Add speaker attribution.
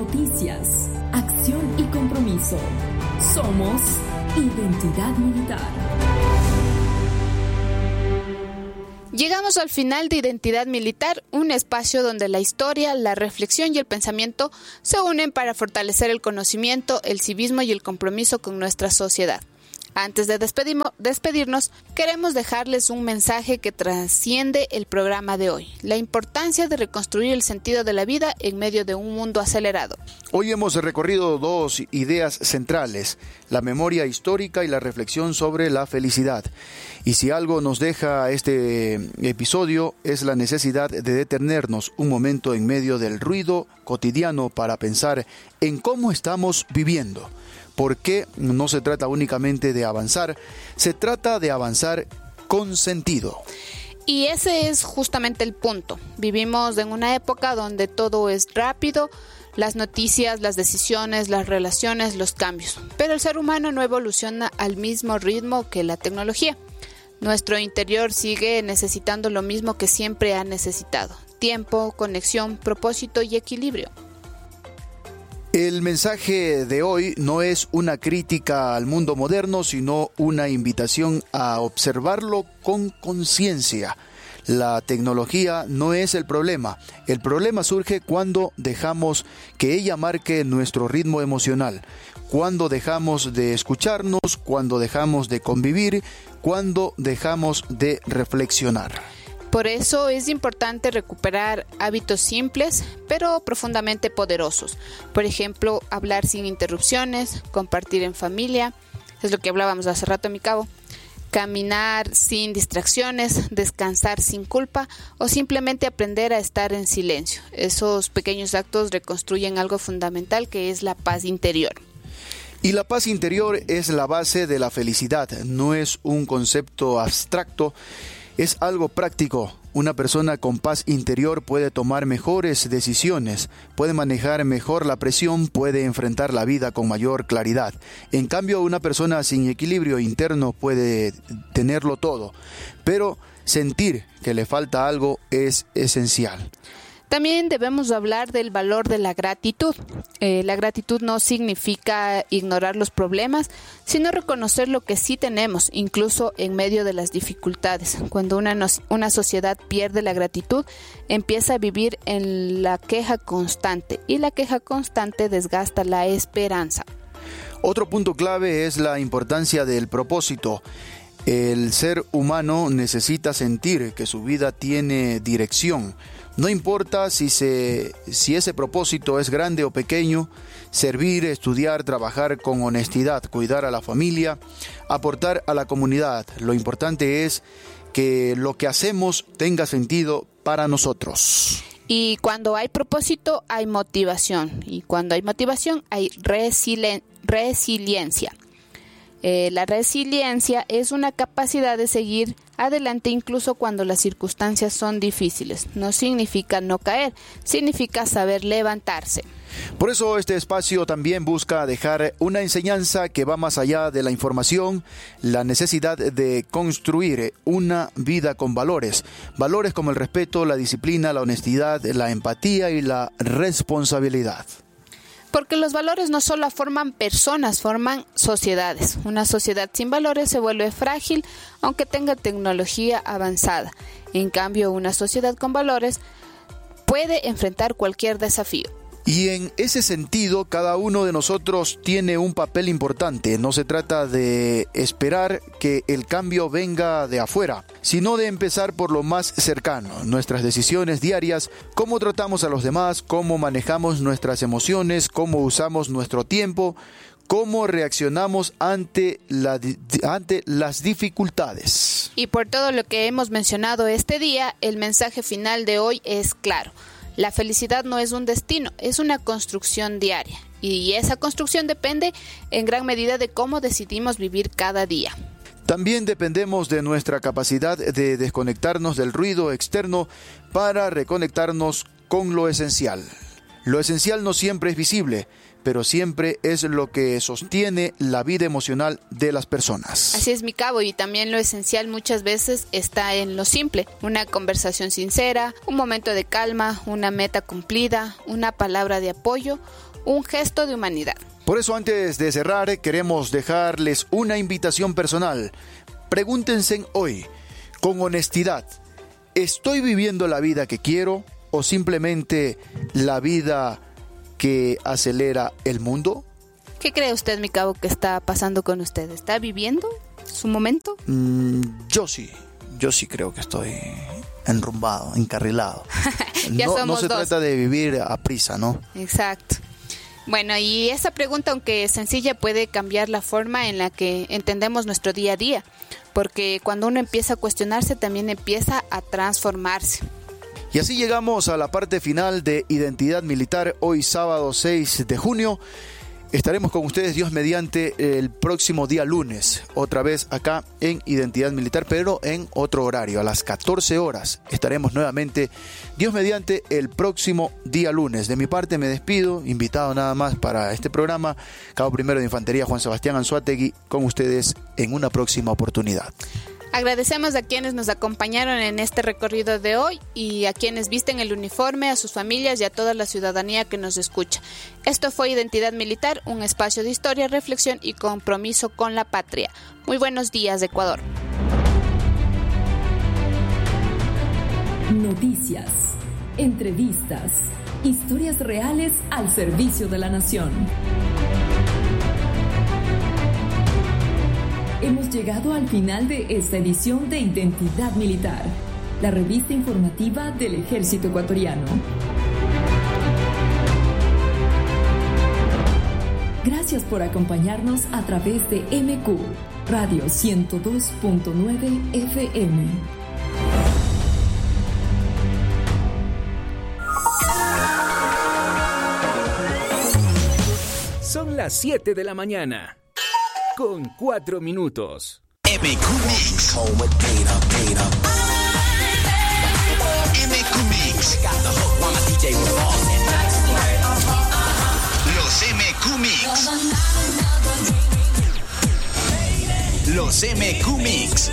Speaker 1: noticias, acción y compromiso. Somos Identidad Militar.
Speaker 2: Llegamos al final de Identidad Militar, un espacio donde la historia, la reflexión y el pensamiento se unen para fortalecer el conocimiento, el civismo y el compromiso con nuestra sociedad. Antes de despedirnos, queremos dejarles un mensaje que trasciende el programa de hoy: la importancia de reconstruir el sentido de la vida en medio de un mundo acelerado.
Speaker 3: Hoy hemos recorrido dos ideas centrales: la memoria histórica y la reflexión sobre la felicidad. Y si algo nos deja este episodio es la necesidad de detenernos un momento en medio del ruido cotidiano para pensar en cómo estamos viviendo. Porque no se trata únicamente de avanzar, se trata de avanzar con sentido.
Speaker 2: Y ese es justamente el punto. Vivimos en una época donde todo es rápido, las noticias, las decisiones, las relaciones, los cambios. Pero el ser humano no evoluciona al mismo ritmo que la tecnología. Nuestro interior sigue necesitando lo mismo que siempre ha necesitado: tiempo, conexión, propósito y equilibrio.
Speaker 3: El mensaje de hoy no es una crítica al mundo moderno, sino una invitación a observarlo con conciencia. La tecnología no es el problema. El problema surge cuando dejamos que ella marque nuestro ritmo emocional, cuando dejamos de escucharnos, cuando dejamos de convivir, cuando dejamos de reflexionar.
Speaker 2: Por eso es importante recuperar hábitos simples, pero profundamente poderosos. Por ejemplo, hablar sin interrupciones, compartir en familia, es lo que hablábamos hace rato, mi cabo. Caminar sin distracciones, descansar sin culpa o simplemente aprender a estar en silencio. Esos pequeños actos reconstruyen algo fundamental, que es la paz interior.
Speaker 3: Y la paz interior es la base de la felicidad, no es un concepto abstracto. Es algo práctico. Una persona con paz interior puede tomar mejores decisiones, puede manejar mejor la presión, puede enfrentar la vida con mayor claridad. En cambio, una persona sin equilibrio interno puede tenerlo todo, pero sentir que le falta algo es esencial.
Speaker 2: También debemos hablar del valor de la gratitud. La gratitud no significa ignorar los problemas, sino reconocer lo que sí tenemos, incluso en medio de las dificultades. Cuando una sociedad pierde la gratitud, empieza a vivir en la queja constante, y la queja constante desgasta la esperanza.
Speaker 3: Otro punto clave es la importancia del propósito. El ser humano necesita sentir que su vida tiene dirección. No importa si ese propósito es grande o pequeño: servir, estudiar, trabajar con honestidad, cuidar a la familia, aportar a la comunidad. Lo importante es que lo que hacemos tenga sentido para nosotros.
Speaker 2: Y cuando hay propósito, hay motivación. Y cuando hay motivación, hay resiliencia. La resiliencia es una capacidad de seguir adelante incluso cuando las circunstancias son difíciles. No significa no caer, significa saber levantarse.
Speaker 3: Por eso este espacio también busca dejar una enseñanza que va más allá de la información: la necesidad de construir una vida con valores. Valores como el respeto, la disciplina, la honestidad, la empatía y la responsabilidad.
Speaker 2: Porque los valores no solo forman personas, forman sociedades. Una sociedad sin valores se vuelve frágil, aunque tenga tecnología avanzada. En cambio, una sociedad con valores puede enfrentar cualquier desafío.
Speaker 3: Y en ese sentido, cada uno de nosotros tiene un papel importante. No se trata de esperar que el cambio venga de afuera, sino de empezar por lo más cercano: nuestras decisiones diarias, cómo tratamos a los demás, cómo manejamos nuestras emociones, cómo usamos nuestro tiempo, cómo reaccionamos ante las dificultades.
Speaker 2: Y por todo lo que hemos mencionado este día, el mensaje final de hoy es claro: la felicidad no es un destino, es una construcción diaria. Y esa construcción depende en gran medida de cómo decidimos vivir cada día.
Speaker 3: También dependemos de nuestra capacidad de desconectarnos del ruido externo para reconectarnos con lo esencial. Lo esencial no siempre es visible, pero siempre es lo que sostiene la vida emocional de las personas.
Speaker 2: Así es, mi cabo, y también lo esencial muchas veces está en lo simple: una conversación sincera, un momento de calma, una meta cumplida, una palabra de apoyo, un gesto de humanidad.
Speaker 3: Por eso, antes de cerrar, queremos dejarles una invitación personal. Pregúntense hoy, con honestidad, ¿estoy viviendo la vida que quiero o simplemente la vida que acelera el mundo?
Speaker 2: ¿Qué cree usted, mi cabo, que está pasando con usted? ¿Está viviendo su momento?
Speaker 3: Yo sí creo que estoy enrumbado, encarrilado. No se trata de vivir a prisa, ¿no?
Speaker 2: Exacto. Bueno, y esa pregunta, aunque sencilla, puede cambiar la forma en la que entendemos nuestro día a día, porque cuando uno empieza a cuestionarse, también empieza a transformarse.
Speaker 3: Y así llegamos a la parte final de Identidad Militar, hoy sábado 6 de junio. Estaremos con ustedes, Dios mediante, el próximo día lunes, otra vez acá en Identidad Militar, pero en otro horario, a las 14 horas. Estaremos nuevamente, Dios mediante, el próximo día lunes. De mi parte me despido, invitado nada más para este programa, Cabo Primero de Infantería Juan Sebastián Anzuategui, con ustedes en una próxima oportunidad.
Speaker 2: Agradecemos a quienes nos acompañaron en este recorrido de hoy y a quienes visten el uniforme, a sus familias y a toda la ciudadanía que nos escucha. Esto fue Identidad Militar, un espacio de historia, reflexión y compromiso con la patria. Muy buenos días, Ecuador.
Speaker 1: Noticias, entrevistas, historias reales al servicio de la nación. Hemos llegado al final de esta edición de Identidad Militar, la revista informativa del Ejército Ecuatoriano. Gracias por acompañarnos a través de MQ, Radio 102.9 FM.
Speaker 4: Son las 7 de la mañana. Con 4 minutos.
Speaker 5: MQ Mix. MQ Mix. Los MQ Mix. Los MQ Mix.